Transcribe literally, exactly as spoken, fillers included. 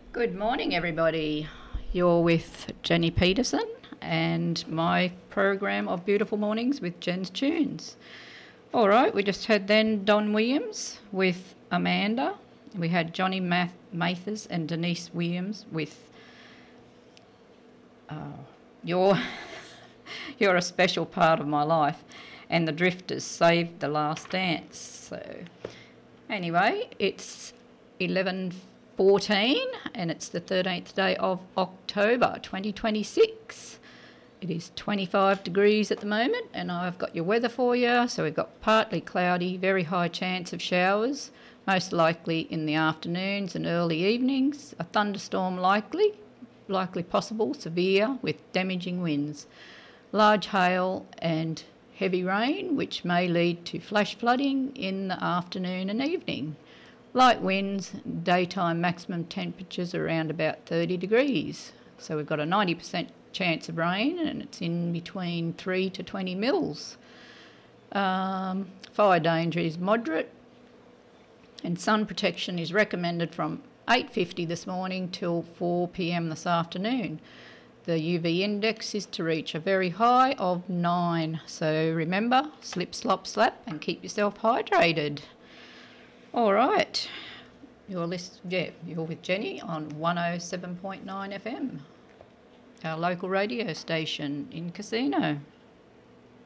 Good morning, everybody. You're with Jenny Peterson and my program of Beautiful Mornings with Jen's Tunes. All right, we just had then Don Williams with Amanda. We had Johnny Math- Mathers and Denise Williams with uh, You're, You're a Special Part of My Life, and the Drifters Saved the Last Dance. So anyway, it's eleven fourteen and it's the thirteenth day of October twenty twenty-six. It is twenty-five degrees at the moment, and I've got your weather for you. So we've got partly cloudy, very high chance of showers, most likely in the afternoons and early evenings. A thunderstorm likely, likely possible, severe with damaging winds. Large hail and heavy rain, which may lead to flash flooding in the afternoon and evening. Light winds, daytime maximum temperatures around about thirty degrees. So we've got a ninety percent chance of rain, and it's in between three to twenty mils. Um, fire danger is moderate, and sun protection is recommended from eight fifty this morning till four p m this afternoon. The U V index is to reach a very high of nine. So remember, slip, slop, slap, and keep yourself hydrated. All right, you're, list- yeah, you're with Jenny on one oh seven point nine F M, our local radio station in Casino.